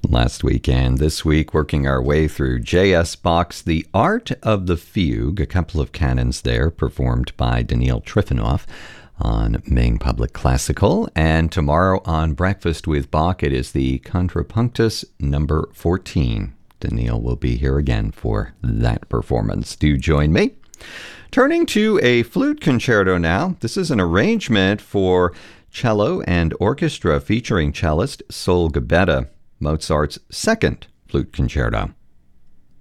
last week and this week, working our way through J.S. Bach's The Art of the Fugue, a couple of canons there performed by Daniil Trifonov on Maine Public Classical. And tomorrow on Breakfast with Bach, it is the Contrapunctus number 14. Daniil will be here again for that performance. Do join me. Turning to a flute concerto now. This is an arrangement for cello and orchestra featuring cellist Sol Gabetta, Mozart's second flute concerto.